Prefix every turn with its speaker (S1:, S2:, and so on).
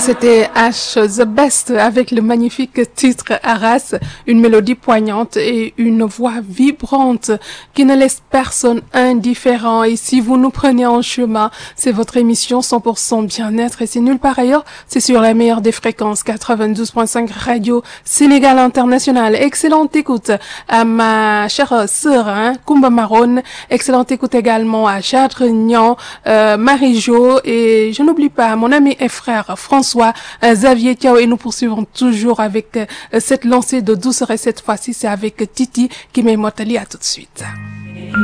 S1: C'était H The Best avec le magnifique titre Arras, une mélodie poignante et une voix vibrante qui ne laisse personne indifférent. Et si vous nous prenez en chemin, c'est votre émission 100% bien-être et c'est nulle part ailleurs. C'est sur la meilleure des fréquences 92.5 Radio Sénégal International. Excellente écoute à ma chère sœur Koumba Maron. Excellente écoute également à Jadre Nian, Marie-Jo et je n'oublie pas mon ami et frère François Xavier Thiaw et nous poursuivrons toujours avec cette lancée de douceur et cette fois-ci c'est avec Titi qui m'est Motali. À tout de suite.